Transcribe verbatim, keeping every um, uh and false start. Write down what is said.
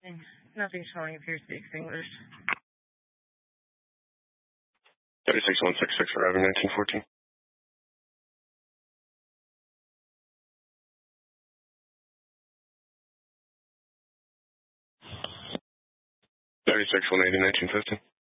Nothing showing appears to be extinguished. thirty-six one sixty-six, arriving nineteen fourteen. thirty-six one eighty, nineteen fifty.